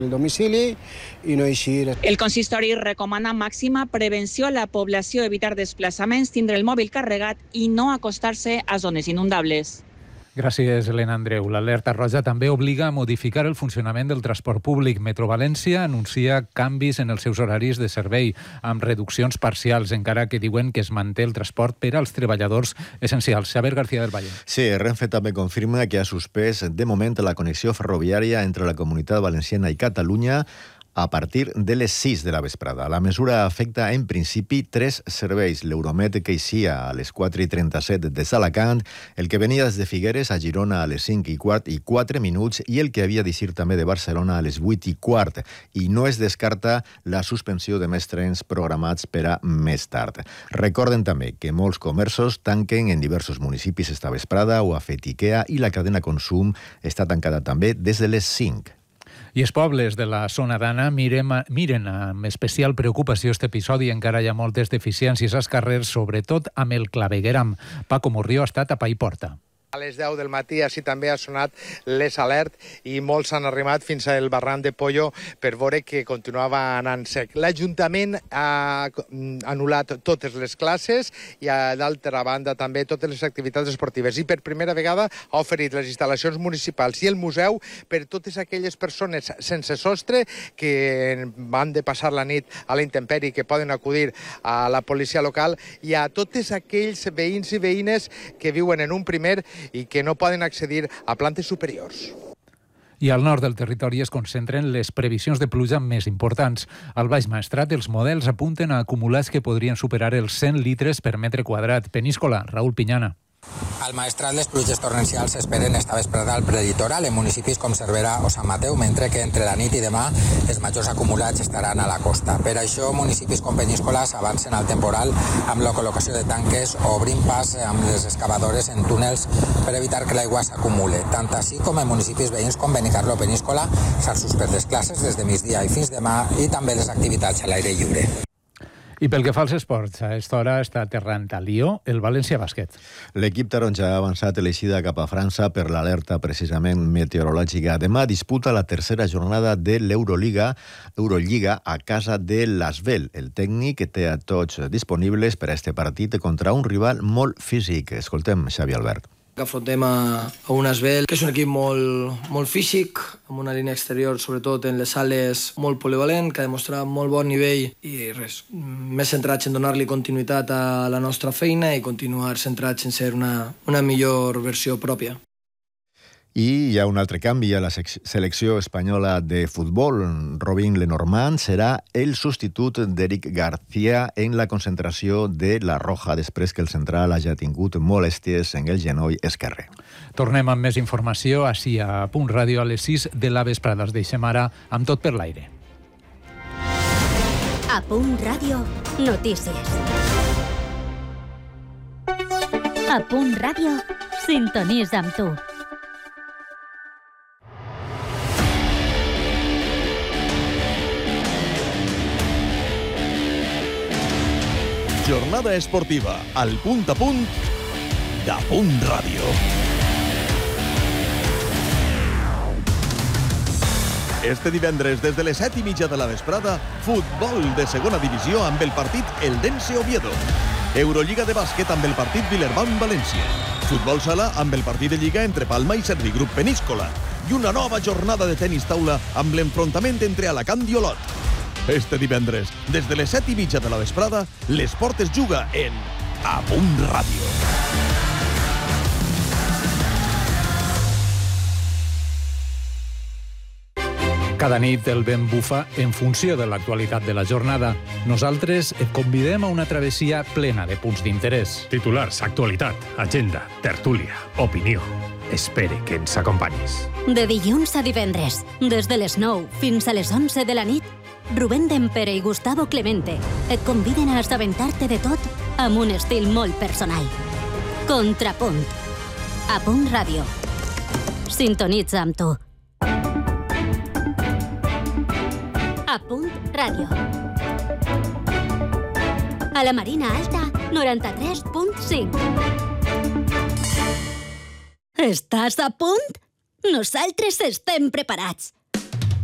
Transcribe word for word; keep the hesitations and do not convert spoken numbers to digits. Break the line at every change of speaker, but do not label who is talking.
el domicili i no eixir.
El consistori recomana màxima prevenció a la població, evitar desplaçaments, tindre el mòbil carregat i no acostar-se a zones inundables.
Gràcies, Helena Andreu. L'alerta roja també obliga a modificar el funcionament del transport públic. Metro València anuncia canvis en els seus horaris de servei, amb reduccions parcials, encara que diuen que es manté el transport per als treballadors essencials. Xavier García del Valle.
Sí, Renfe també confirma que ha suspès de moment la connexió ferroviària entre la Comunitat Valenciana i Catalunya a partir de les sis de la vesprada. La mesura afecta en principi tres serveis. L'Euromet que eixia a les quatre i trenta-set des d'Alacant, el que venia des de Figueres a Girona a les cinc i quart i quatre minuts i el que havia d'eixir també de Barcelona a les vuit i quart. I no es descarta la suspensió de més trens programats per a més tard. Recorden també que molts comerços tanquen en diversos municipis esta vesprada. Ho ha fet IKEA i la cadena Consum està tancada també des de les cinc.
I els pobles de la zona d'Anna miren, miren amb especial preocupació aquest episodi. Encara hi ha moltes deficiències als carrers, sobretot amb el clavegueram. Paco Morrió ha estat a pa i porta.
A les deu del matí així també ha sonat les alert i molts han arribat fins al barranc de Pollo per veure que continuava anant sec. L'Ajuntament ha anul·lat totes les classes i, d'altra banda, també totes les activitats esportives. I per primera vegada ha oferit les instal·lacions municipals i el museu per totes aquelles persones sense sostre que van de passar la nit a la intempèrie, que poden acudir a la policia local, i a tots aquells veïns i veïnes que viuen en un primer i que no poden accedir a plantes superiors.
I al nord del territori es concentren les previsions de pluja més importants. Al Baix Maestrat, els models apunten a acumulats que podrien superar els cent litres per metre quadrat. Peníscola, Raúl Piñana.
Al Maestrat, les pluges torrencials s'esperen esta vesprada al prelitoral en municipis com Cervera o Sant Mateu, mentre que entre la nit i demà els majors acumulats estaran a la costa. Per això, municipis com Peníscola avancen al temporal amb la col·locació de tanques o obrint pas amb les excavadores en túnels per evitar que l'aigua s'acumule. Tant així com en municipis veïns com Benicarló o Peníscola s'han suspès les classes des de migdia i fins demà i també les activitats a l'aire lliure.
I pel que fa als esports, a aquesta hora està aterrant a Lió el València Bàsquet.
L'equip taronja ha avançat l'eixida cap a França per l'alerta precisament meteorològica. Demà disputa la tercera jornada de l'Euroliga Eurolliga a casa de l'Asvel. El tècnic té a tots disponibles per a este partit contra un rival molt físic. Escoltem Xavi Albert.
Que afrontem a, a un Asvel, que és un equip molt, molt físic, amb una línia exterior, sobretot en les sales, molt polivalent, que ha demostrat molt bon nivell i res, més centrats en donar-li continuïtat a la nostra feina i continuar centrats en ser una, una millor versió pròpia.
I hi ha un altre canvi a la selecció espanyola de futbol. Robin Lenormand serà el substitut d'Eric García en la concentració de la Roja després que el central hagi tingut molèsties en el genoll esquerre.
Tornem amb més informació així a Punt Ràdio a les sis de la vesprada. Els deixem ara amb Tot per l'aire.
A Punt Ràdio, notícies. A Punt Ràdio, sintonitza amb tu.
Jornada esportiva, al punt a punt de Punt Ràdio. Este divendres, des de les set i mitja de la vesprada, futbol de segona divisió amb el partit Eldense Oviedo. Eurolliga de bàsquet amb el partit Villerban-València. Futbol sala amb el partit de Lliga entre Palma i Servigrup Peníscola. I una nova jornada de tenis taula amb l'enfrontament entre Alacant i Olot. Este divendres, des de les set i mitja de la vesprada, l'esport es juga en A Punt Ràdio.
Cada nit el vent bufa en funció de l'actualitat de la jornada. Nosaltres et convidem a una travessia plena de punts d'interès.
Titulars, actualitat, agenda, tertúlia, opinió. Espere que ens acompanyis.
De dilluns a divendres, des de les nou fins a les onze de la nit, Rubén Dempere i Gustavo Clemente et conviden a assabentar-te de tot amb un estil molt personal. Contrapunt. A Punt Ràdio. Sintonitza amb tu. A Punt Ràdio. A la Marina Alta, noranta-tres punt cinc. Estàs a punt? Nosaltres estem preparats.